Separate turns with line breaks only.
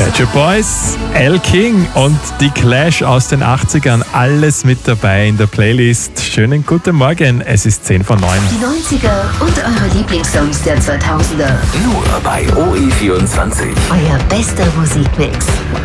Pet Shop Boys, Al King und die Clash aus den 80ern. Alles mit dabei in der Playlist. Schönen guten Morgen, es ist 10 vor 9.
Die 90er und eure Lieblingssongs der 2000er.
Nur bei OE24.
Euer bester Musikmix.